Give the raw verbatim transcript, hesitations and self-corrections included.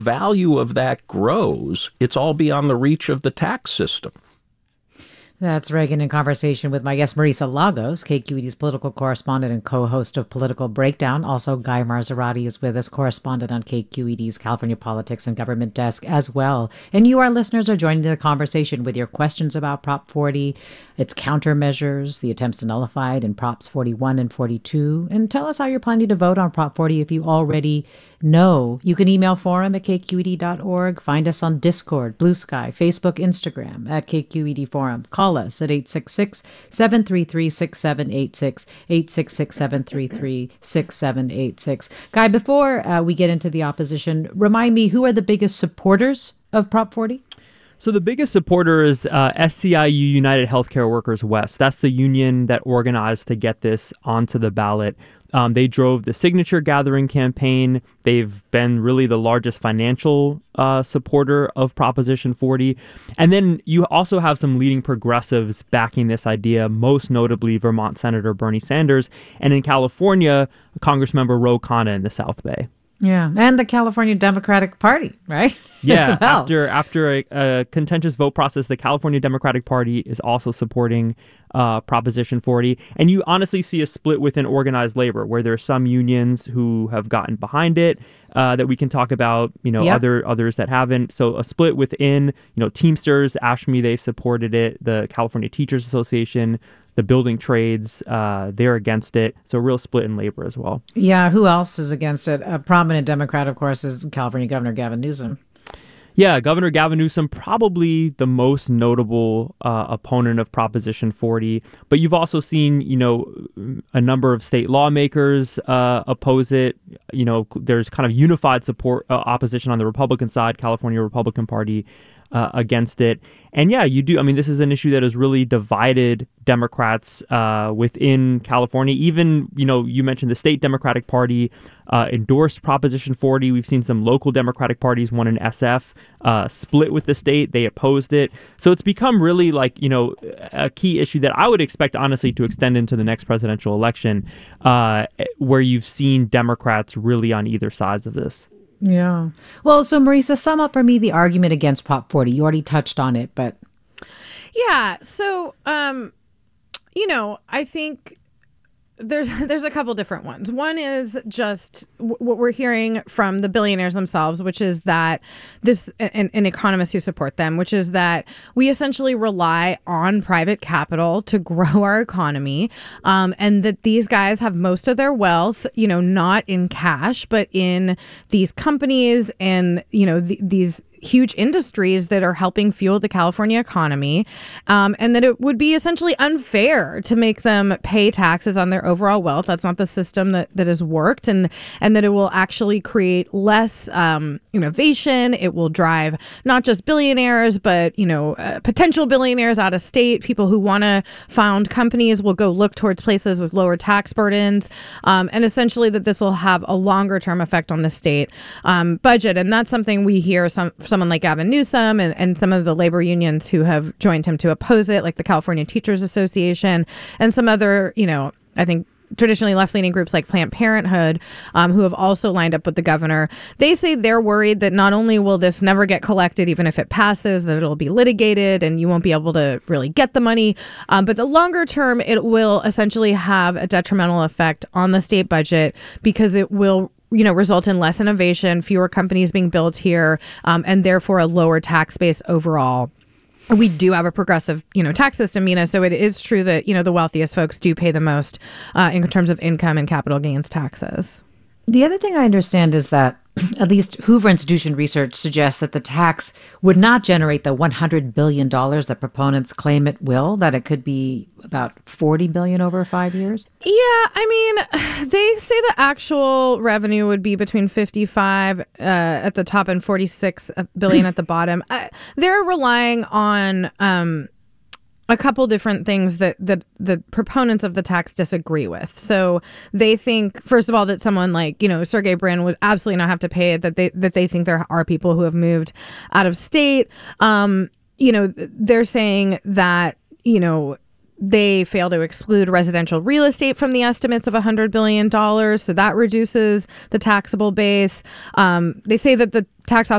value of that grows, it's all beyond the reach of the tax system. That's Reagan in conversation with my guest, Marisa Lagos, K Q E D's political correspondent and co-host of Political Breakdown. Also, Guy Marzorati is with us, correspondent on K Q E D's California Politics and Government Desk as well. And you, our listeners, are joining the conversation with your questions about Prop forty, its countermeasures, the attempts to nullify it in Props forty-one and forty-two. And tell us how you're planning to vote on Prop forty if you already know. You can email forum at k q e d dot org. Find us on Discord, Blue Sky, Facebook, Instagram at K Q E D Forum. Call us at eight six six, seven three three, six seven eight six, eight six six, seven three three, six seven eight six. Guy, before uh, we get into the opposition, remind me, who are the biggest supporters of Prop forty? So the biggest supporter is uh, S C I U, United Healthcare Workers West. That's the union that organized to get this onto the ballot. Um, they drove the signature gathering campaign. They've been really the largest financial uh, supporter of Proposition forty. And then you also have some leading progressives backing this idea, most notably Vermont Senator Bernie Sanders, and in California, Congressmember Ro Khanna in the South Bay. Yeah, and the California Democratic Party, right? Yeah, well. after after a, a contentious vote process, the California Democratic Party is also supporting uh, Proposition forty. And you honestly see a split within organized labor, where there are some unions who have gotten behind it uh, that we can talk about, you know, yep. other others that haven't. So a split within, you know, Teamsters, ASHME, they've supported it. The California Teachers Association, the building trades, uh, they're against it. So a real split in labor as well. Yeah, who else is against it? A prominent Democrat, of course, is California Governor Gavin Newsom. Yeah, Governor Gavin Newsom, probably the most notable uh, opponent of Proposition forty. But you've also seen, you know, a number of state lawmakers uh, oppose it. You know, there's kind of unified support, uh, opposition on the Republican side, California Republican Party uh, against it. And yeah, you do. I mean, this is an issue that has really divided Democrats uh, within California. Even, you know, you mentioned the state Democratic Party uh, endorsed Proposition forty. We've seen some local Democratic parties, one in S F, uh, split with the state. They opposed it. So it's become really like, you know, a key issue that I would expect, honestly, to extend into the next presidential election, uh, where you've seen Democrats really on either sides of this. Yeah. Well, so Marisa, sum up for me the argument against Prop forty. You already touched on it, but. Yeah. So, um, you know, I think there's there's a couple different ones. One is just w- what we're hearing from the billionaires themselves, which is that this and, and economists who support them, which is that we essentially rely on private capital to grow our economy, um, and that these guys have most of their wealth, you know, not in cash, but in these companies and, you know, th- these huge industries that are helping fuel the California economy, um, and that it would be essentially unfair to make them pay taxes on their overall wealth. That's not the system that, that has worked, and and that it will actually create less um, innovation. It will drive not just billionaires, but, you know, uh, potential billionaires out of state. People who want to found companies will go look towards places with lower tax burdens, um, and essentially that this will have a longer term effect on the state um, budget. And that's something we hear some someone like Gavin Newsom and, and some of the labor unions who have joined him to oppose it, like the California Teachers Association and some other, you know, I think traditionally left-leaning groups like Planned Parenthood, um, who have also lined up with the governor. They say they're worried that not only will this never get collected, even if it passes, that it'll be litigated and you won't be able to really get the money. Um, but the longer term, it will essentially have a detrimental effect on the state budget because it will, you know, result in less innovation, fewer companies being built here, um, and therefore a lower tax base overall. We do have a progressive, you know, tax system, Mina. So it is true that, you know, the wealthiest folks do pay the most uh, in terms of income and capital gains taxes. The other thing I understand is that at least Hoover Institution research suggests that the tax would not generate the one hundred billion dollars that proponents claim it will, that it could be about forty billion dollars over five years. Yeah, I mean, they say the actual revenue would be between fifty-five uh, at the top and forty-six billion at the bottom. Uh, they're relying on um, a couple different things that, that the proponents of the tax disagree with. So they think, first of all, that someone like, you know, Sergey Brin would absolutely not have to pay it, that they that they think there are people who have moved out of state. Um, you know, they're saying that, you know, they fail to exclude residential real estate from the estimates of one hundred billion dollars. So that reduces the taxable base. Um, they say that the tax